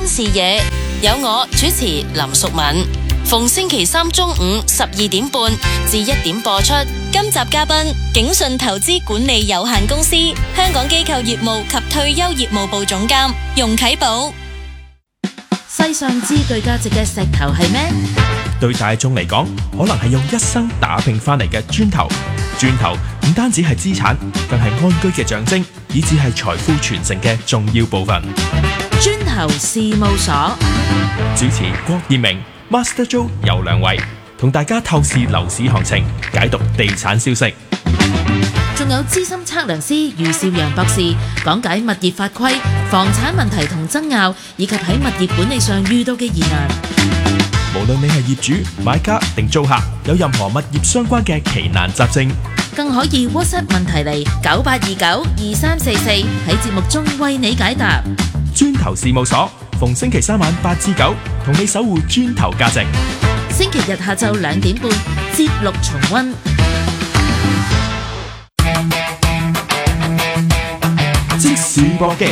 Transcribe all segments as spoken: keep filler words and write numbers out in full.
視野，有我主持林淑敏，逢星期三中午十二點半至一點播出。今集嘉賓景順投資管理有限公司香港機構業務及退休業務部總監容啟寶。世上之具價值嘅石頭係咩？ 對大眾嚟講，可能係用一生打拼翻嚟嘅磚頭。磚頭唔單止係資產，更係安居嘅象徵，以至係財富傳承嘅重要部分。 磚頭事務所主持郭燕明、Master Joe 有兩位，同大家透視樓市行情，解讀地產消息。 仲有資深測量師余少陽博士講解物業法規、房產問題同爭拗，以及喺物業管理上遇到嘅疑難。 無論你係業主、買家定租客，有任何物業相關嘅奇難雜症， 更可以 WhatsApp 問題嚟九八二九二三四四，喺節目中為你解答。 磚頭事務所逢星期三晚八至九，同你守護磚頭價值。 星期日下晝兩點半節錄重溫。 即時播擊，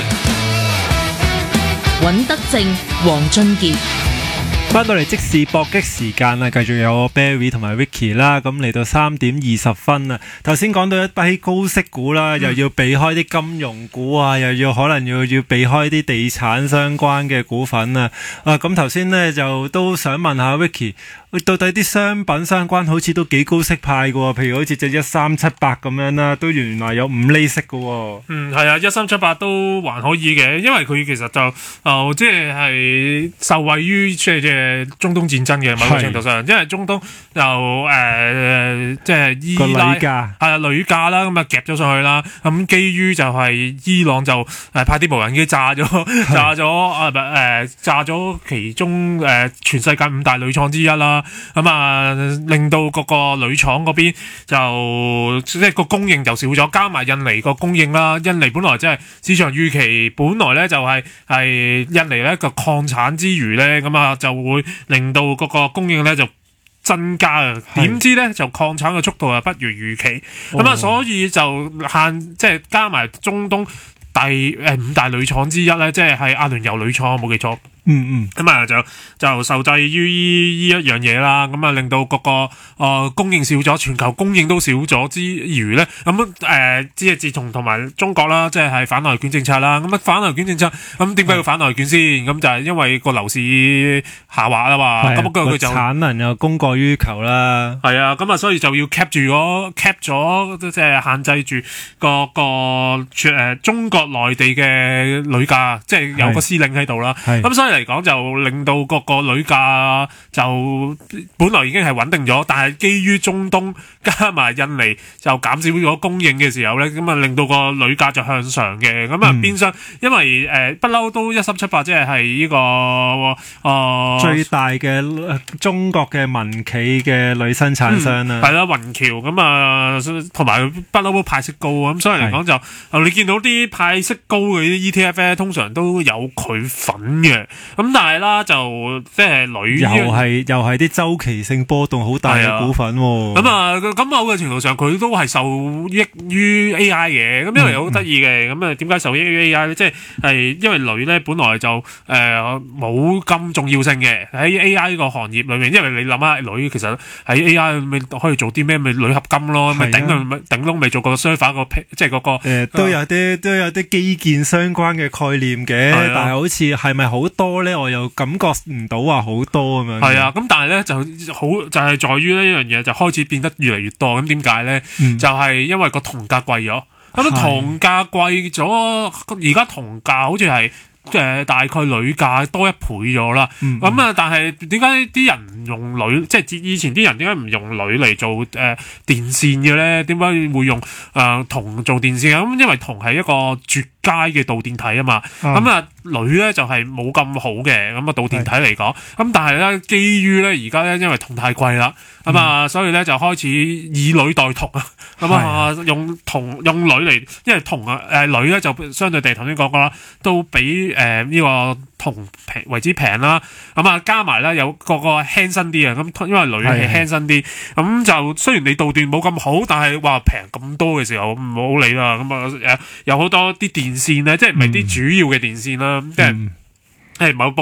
尹德正、黃俊傑。 翻到嚟即時搏擊時間啊，繼續有我 Barry 同埋 Vicky 啦，咁嚟到三點二十分啊。頭先講到一批高息股啦，又要避開啲金融股啊，又要可能要要避開啲地產相關嘅股份啊。啊，咁頭先呢，就都想問下 Vicky，到底啲商品相關好似都幾高息派嘅喎，譬如好似隻一三七八咁樣啦，都原來有五厘息嘅喎。 嗯，係啊，一三七八都還可以嘅，因為佢其實就哦，即係係受惠於即係即係中東戰爭嘅某個程度上，因為中東就誒、呃、即係伊拉係啊鋁價啦，咁啊夾咗上去啦，咁基於就係伊朗就誒派啲無人機炸咗炸咗啊誒炸咗其中誒、呃、全世界五大鋁廠之一啦。咁啊，令到嗰個鋁廠嗰邊就即係個供應就少咗，加埋印尼個供應啦。印尼本來即係市場預期，本來咧就係、是、係印尼咧個礦產之餘咧，咁啊就會令到嗰個供應咧就增加啊。點知咧就礦產嘅速度啊不如預期，咁啊、哦、所以就限即係加埋中東第誒五大鋁廠之一咧，即係係阿聯酋鋁廠，冇記錯。 嗯嗯， 咁啊就就受制於依依一樣嘢啦，咁啊令到嗰、那個誒、呃、供應少咗，全球供應都少咗之餘咧，咁誒即係自從同埋中國啦，即係係反內卷政策啦，咁啊反內卷政策，咁點解要反內卷先？咁就係因為個樓市下滑啊嘛，咁佢佢就產能又供過於求啦， 係啊，咁啊所以就要 cap 住咗 cap 咗，即係限制住個個誒、呃、中國內地嘅鋁價，即係有個司令喺度啦，咁所以嚟講就令到個個鋁價就本來已經係穩定咗，但係基於中東加埋印尼就減少咗供應嘅時候咧，咁啊令到個鋁價就向上嘅，咁啊變相因為誒不嬲都一三七八，即係係呢個誒、呃、 最大嘅中國嘅民企嘅鋁生產商啦， 係啦雲橋，咁啊同埋不嬲都派息高啊，咁所以嚟講就你見到啲派息高嘅啲 E T F 咧，通常都有佢份嘅。咁但係啦，就即係鋁又係又係啲周期性波動好大嘅股份喎。 咁啊，咁某個程度上佢都係受益於 A I 嘅。咁因為好得意嘅，咁啊點解受益於 A I 咧？即係係因為鋁咧本來就誒冇咁重要性嘅喺 A I 個行業裏面。因為你諗下鋁其實喺 A I 咪可以做啲咩？咪鋁合金咯，咪頂佢頂窿咪做個 server 個即係嗰個誒都有啲都有啲基建相關嘅概念嘅，但係好似係咪好多咧？我又感覺唔到話好多咁樣。 係啊，咁但係咧就好就係、是、在於呢一樣嘢就開始變得越嚟越多。咁點解咧？嗯、就係因為個銅價貴咗。咁銅價貴咗，而家銅價好似係誒大概鋁價多一倍咗啦。咁啊、嗯，但係點解啲人唔用鋁？即係以前啲人點解唔用鋁嚟做誒、呃、電線嘅咧？點解會用誒、呃、銅做電線啊？咁因為銅係一個絕佳嘅導電體啊嘛。咁啊、嗯，鋁咧就係冇咁好嘅。咁啊，導電體嚟講，咁但係咧，基於咧而家咧，因為銅太貴啦，咁啊、嗯，所以咧就開始以鋁代銅啊。咁啊，用銅用鋁嚟，因為銅啊誒鋁咧就相對地頭先講過啦，都比誒呢個銅平為之平啦。咁啊，加埋咧有個個輕身啲啊。咁因為鋁係輕身啲，咁就雖然你導電冇咁好，但係話平咁多嘅時候唔好理啦。咁啊誒有好多啲電線咧，即係唔係啲主要嘅電線啦，即係、嗯。係某部